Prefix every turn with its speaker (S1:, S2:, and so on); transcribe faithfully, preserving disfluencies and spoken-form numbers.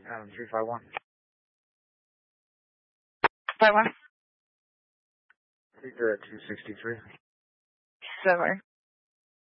S1: Adam three five one.
S2: Five one.
S1: You're at two sixty-three.
S2: Seven.